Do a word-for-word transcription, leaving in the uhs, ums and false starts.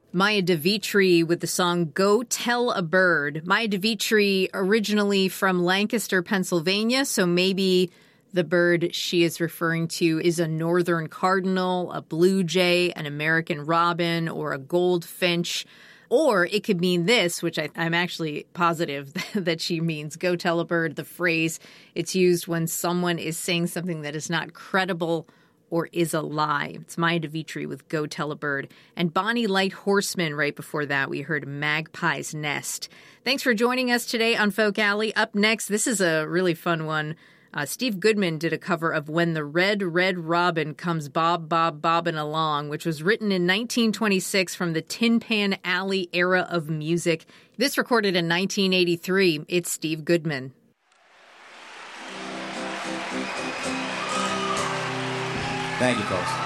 Maya DeVitri with the song Go Tell a Bird. Maya DeVitri originally from Lancaster, Pennsylvania, so maybe the bird she is referring to is a northern cardinal, a blue jay, an American robin, or a goldfinch. Or it could mean this, which I, I'm actually positive that she means. Go tell a bird, the phrase. It's used when someone is saying something that is not credible or is a lie. It's Maya DeVitri with Go Tell a Bird. And Bonnie Light Horseman right before that. We heard Magpie's Nest. Thanks for joining us today on Folk Alley. Up next, this is a really fun one. Uh, Steve Goodman did a cover of When the Red, Red Robin Comes Bob, Bob, Bobbin' Along, which was written in nineteen twenty-six from the Tin Pan Alley era of music. This recorded in nineteen eighty-three. It's Steve Goodman. Thank you, folks.